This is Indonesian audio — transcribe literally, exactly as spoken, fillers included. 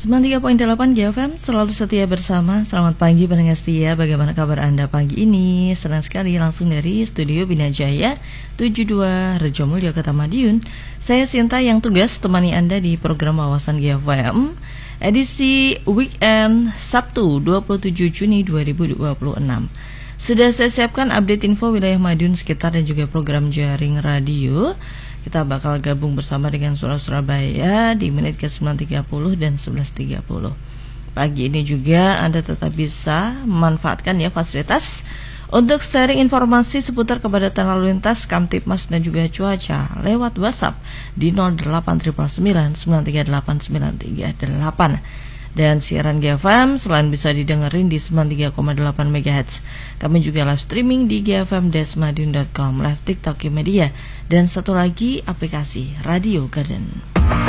sembilan puluh tiga koma delapan G F M selalu setia bersama. Selamat pagi pendengar setia. Bagaimana kabar Anda pagi ini? Senang sekali langsung dari Studio Bina Jaya tujuh puluh dua Rejomulyo Kota Madiun. Saya Sinta yang tugas temani Anda di program Wawasan G F M edisi weekend Sabtu dua puluh tujuh Juni dua ribu dua puluh enam. Sudah saya siapkan update info wilayah Madiun sekitar dan juga program jaring radio. Kita bakal gabung bersama dengan Suara Surabaya di menit ke sembilan tiga puluh dan sebelas tiga puluh. Pagi ini juga Anda tetap bisa memanfaatkan ya fasilitas untuk sharing informasi seputar kepadatan lalu lintas, Kamtibmas dan juga cuaca lewat WhatsApp di nol delapan sembilan sembilan sembilan tiga delapan sembilan tiga delapan. Dan siaran G F M selain bisa didengerin di sembilan puluh tiga koma delapan megahertz, kami juga live streaming di g f m dash madiun dot com, live TikTok Media, dan satu lagi aplikasi Radio Garden.